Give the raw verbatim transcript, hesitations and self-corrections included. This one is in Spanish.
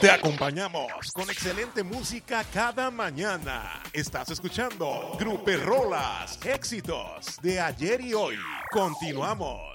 Te acompañamos con excelente música cada mañana. Estás escuchando Grupo Rolas, éxitos de ayer y hoy. Continuamos.